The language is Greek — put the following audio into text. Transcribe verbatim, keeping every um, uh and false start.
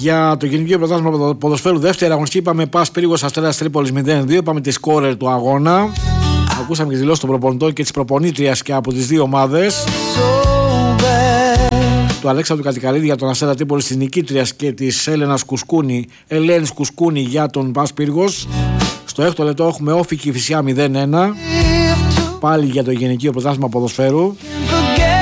Για το Γενικό Πρωτάθλημα Ποδοσφαίρου, δεύτερη αγωνιστική, είπαμε Πας Πύργος Αστέρας Τρίπολης μηδέν δύο. Είπαμε τη σκόρερ του αγώνα. Ακούσαμε και δηλώσεις των προπονητών και της προπονήτριας και από τις δύο ομάδες. Του Αλέξανδρου Κατικαρίδη για τον Αστέρα Τρίπολης, της νικήτριας, και της Έλενας Κουσκούνη, Ελένης Κουσκούνη για τον Πας Πύργος. Στο έκτο λεπτό έχουμε Όφη Κηφισιά μηδέν ένα. Πάλι για το Γενικό Πρωτάθλημα Ποδοσφαίρου.